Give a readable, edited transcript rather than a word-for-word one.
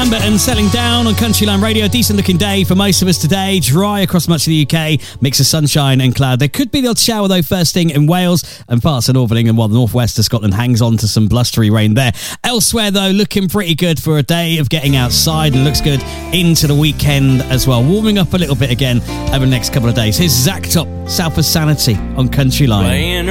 Lambert and Settling Down on Countryline Radio. Decent looking day for most of us today. Dry across much of the UK. Mix of sunshine and cloud. There could be the odd shower though first thing in Wales and parts of northern England, while the northwest of Scotland hangs on to some blustery rain there. Elsewhere though, looking pretty good for a day of getting outside, and looks good into the weekend as well. Warming up a little bit again over the next couple of days. Here's Zach Top, South of Sanity on Countryline.